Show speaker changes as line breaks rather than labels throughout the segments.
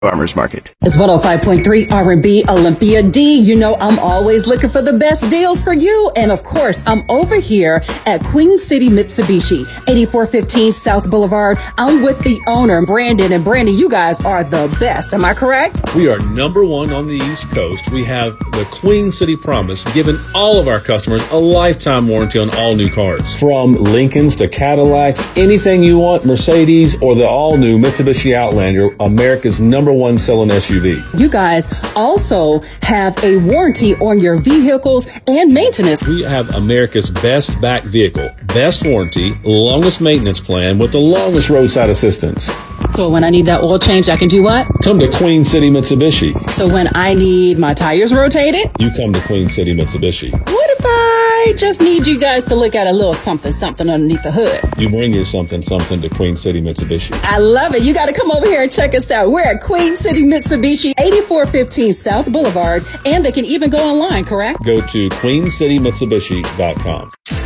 Farmers Market.
It's 105.3 R&B Olympia D. You know I'm always looking for the best deals for you. And of course, I'm over here at Queen City Mitsubishi, 8415 South Boulevard. I'm with the owner, Brandon. And Brandon, you guys are the best. Am I correct?
We are number one on the East Coast. We have the Queen City Promise, giving all of our customers a lifetime warranty on all new cars. From Lincolns to Cadillacs, anything you want, Mercedes or the all-new Mitsubishi Outlander, America's number one selling SUV.
You guys also have a warranty on your vehicles and maintenance.
We have America's best back vehicle, best warranty, longest maintenance plan with the longest roadside assistance.
So when I need that oil change, I can do what?
Come to Queen City Mitsubishi.
So when I need my tires rotated?
You come to Queen City Mitsubishi.
What if I just need you guys to look at a little something underneath the hood?
You bring your something to Queen City Mitsubishi.
I love it. You got to come over here and check us out. We're at Queen City Mitsubishi, 8415 South Boulevard. And they can even go online, correct?
Go to queencitymitsubishi.com.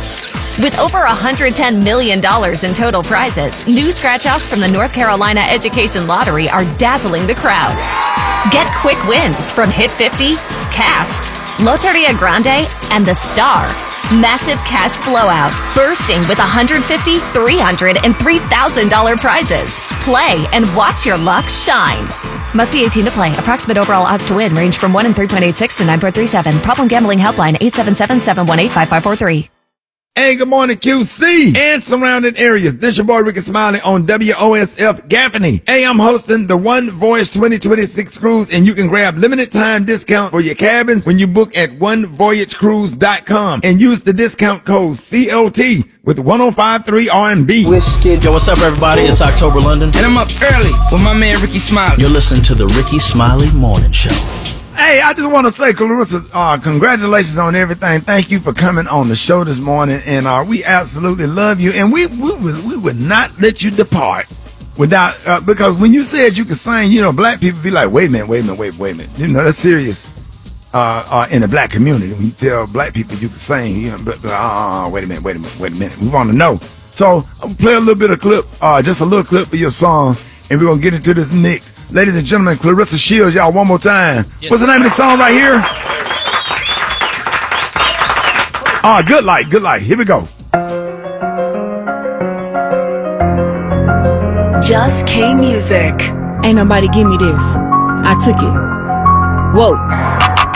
With over $110 million in total prizes, new scratch-offs from the North Carolina Education Lottery are dazzling the crowd. Get quick wins from Hit 50, Cash, Loteria Grande, and The Star. Massive cash blowout, bursting with $150, $300, and $3,000 prizes. Play and watch your luck shine. Must be 18 to play. Approximate overall odds to win range from 1 in 3.86 to 9.37. Problem gambling helpline 877-718-5543.
Hey, good morning, QC and surrounding areas. This your boy Ricky Smiley on WOSF Gaffney. Hey, I'm hosting the One Voyage 2026 cruise, and you can grab limited time discount for your cabins when you book at onevoyagecruise.com and use the discount code COT with 1053 R&B.
Whiskey. Yo, what's up, everybody? It's October London.
And I'm up early with my man Ricky Smiley.
You're listening to the Ricky Smiley Morning Show.
Hey, I just want to say, Clarissa, congratulations on everything. Thank you for coming on the show this morning, and we absolutely love you. And we would not let you depart without because when you said you could sing, you know, black people be like, wait a minute. You know, that's serious. In the black community, when you tell black people you can sing, you know, wait a minute. We want to know. So I'm gonna play a little bit of clip, just a little clip of your song, and we're gonna get into this mix. Ladies and gentlemen, Clarissa Shields, y'all, one more time. Yes. What's the name of the song right here? Good Light. Here we go.
Just K Music. Ain't nobody give me this. I took it. Whoa.